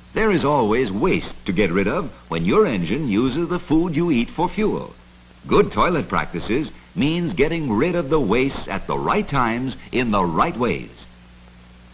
There is always waste to get rid of when your engine uses the food you eat for fuel. Good toilet practices means getting rid of the waste at the right times in the right ways.